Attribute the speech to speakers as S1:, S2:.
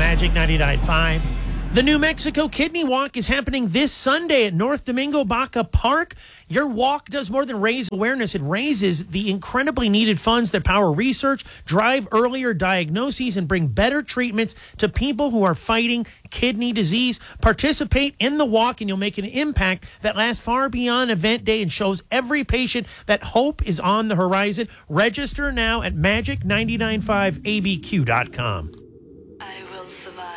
S1: Magic 99.5. The New Mexico Kidney Walk is happening this Sunday at North Domingo Baca Park. Your walk does more than raise awareness. It raises the incredibly needed funds that power research, drive earlier diagnoses, and bring better treatments to people who are fighting kidney disease. Participate in the walk, and you'll make an impact that lasts far beyond event day and shows every patient that hope is on the horizon. Register now at magic995abq.com.
S2: I will survive.